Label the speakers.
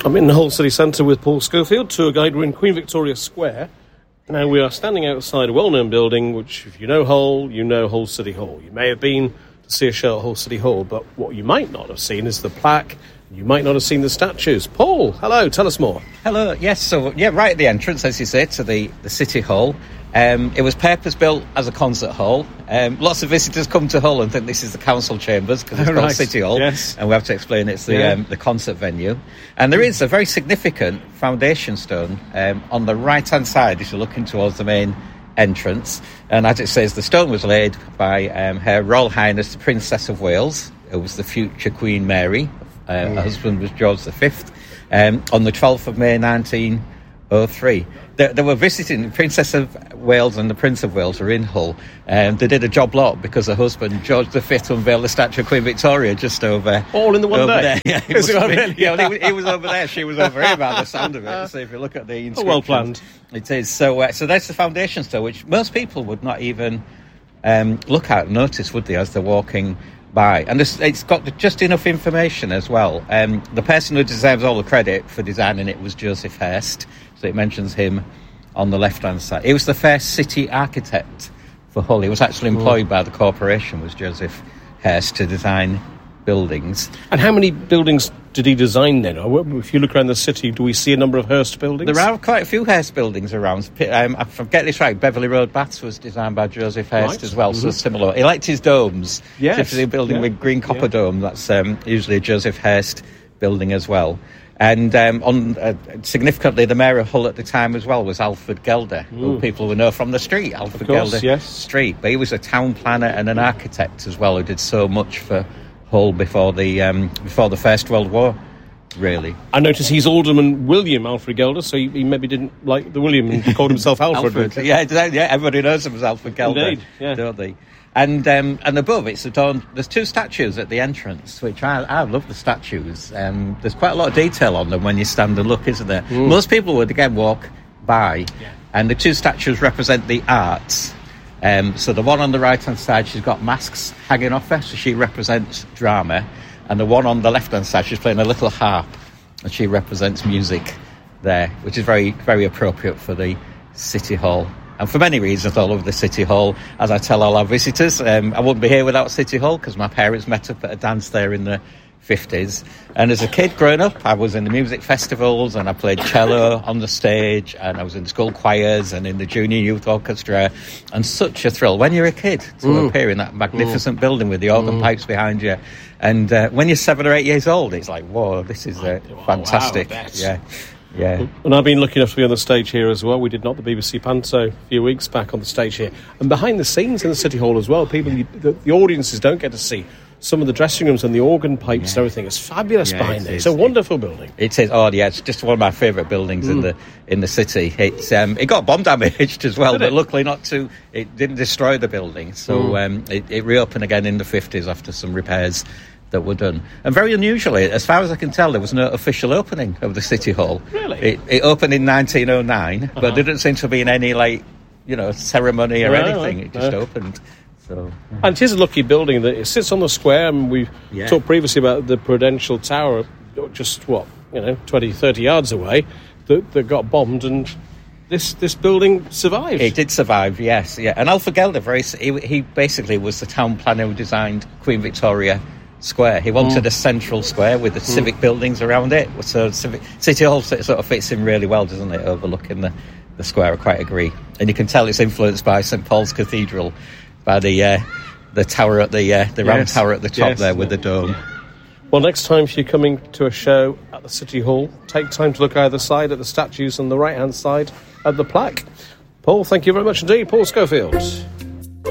Speaker 1: I'm in the Hull City Centre with Paul Schofield, tour guide. We're in Queen Victoria Square. Now, we are standing outside a well-known building, which, if you know Hull, you know Hull City Hall. You may have been to see a show at Hull City Hall, but what you might not have seen is the plaque. You might not have seen the statues. Paul, hello, tell us more.
Speaker 2: Hello, yes, so, right at the entrance, as you say, to the City Hall. It was purpose-built as a concert hall. Lots of visitors come to Hull and think this is the council chambers because it's called City Hall.
Speaker 1: Yes.
Speaker 2: And we have to explain it's the concert venue. And there is a very significant foundation stone on the right-hand side as you're looking towards the main entrance. And as it says, the stone was laid by Her Royal Highness the Princess of Wales. It was the future Queen Mary. Her husband was George V. On the 12th of May 1903. They were visiting. The Princess of Wales and the Prince of Wales were in Hull. They did a job lot because her husband, George V, unveiled the statue of Queen Victoria just over...
Speaker 1: All in the one day?
Speaker 2: Yeah, he was over there, she was over here by the sound of it. So if you look at the inscription...
Speaker 1: well planned.
Speaker 2: It is. So that's the foundation stone, which most people would not even look at and notice, would they, as they're walking by. And it's got just enough information as well. The person who deserves all the credit for designing it was Joseph Hurst. So it mentions him on the left-hand side. He was the first city architect for Hull. He was actually employed by the corporation, was Joseph Hurst, to design buildings.
Speaker 1: And how many buildings did he design then? If you look around the city, do we see a number of Hurst buildings?
Speaker 2: There are quite a few Hurst buildings around. If I get this right, Beverley Road, Baths was designed by Joseph Hurst as well, so similar. He liked his domes.
Speaker 1: Yes.
Speaker 2: So if there's a building with green copper dome, that's usually a Joseph Hurst building as well. And significantly, the mayor of Hull at the time as well was Alfred Gelder, who people will know from the street, Alfred Gelder Street. But he was a town planner and an architect as well, who did so much for Hull before the First World War, really.
Speaker 1: I notice he's Alderman William Alfred Gelder, so he maybe didn't like the William and called himself Alfred.
Speaker 2: Yeah, everybody knows him as Alfred Gelder, don't they? And above it's adorned. There's two statues at the entrance, which I love the statues. There's quite a lot of detail on them when you stand and look, isn't there? Most people would again walk by, and the two statues represent the arts. So the one on the right-hand side, she's got masks hanging off her, so she represents drama, and the one on the left-hand side, she's playing a little harp, and she represents music there, which is very, very appropriate for the City Hall. And for many reasons, I love the City Hall. As I tell all our visitors, I wouldn't be here without City Hall because my parents met up at a dance there in the 50s. And as a kid growing up, I was in the music festivals and I played cello on the stage and I was in school choirs and in the junior youth orchestra. And such a thrill when you're a kid to appear in that magnificent building with the organ pipes behind you. And when you're 7 or 8 years old, it's like, whoa, this is fantastic.
Speaker 1: Wow,
Speaker 2: Yeah.
Speaker 1: And I've been lucky enough to be on the stage here as well. We did not the BBC Panto a few weeks back on the stage here. And behind the scenes in the City Hall as well, the audiences don't get to see some of the dressing rooms and the organ pipes and everything. It's fabulous behind there. It's a wonderful building.
Speaker 2: It is. Oh, yeah, it's just one of my favourite buildings in the city. It got bomb damaged as well, but luckily it didn't destroy the building. So it reopened again in the 50s after some repairs that were done. And very unusually, as far as I can tell, there was no official opening of the City Hall.
Speaker 1: Really?
Speaker 2: It opened in 1909, but there didn't seem to be in any, ceremony or anything. It just opened. So,
Speaker 1: And it is a lucky building that it sits on the square, and we've talked previously about the Prudential Tower, just, 20, 30 yards away, that got bombed, and this building survived.
Speaker 2: It did survive, yes. Yeah. And Alfred Gelder, he basically was the town planner who designed Queen Victoria Square. He wanted a central square with the civic buildings around it. So City Hall sort of fits in really well, doesn't it, overlooking the square. I quite agree. And you can tell it's influenced by St Paul's Cathedral, by the tower at the round tower at the top there with the dome.
Speaker 1: Well, next time if you're coming to a show at the City Hall, take time to look either side at the statues on the right-hand side at the plaque. Paul, thank you very much indeed. Paul Schofield.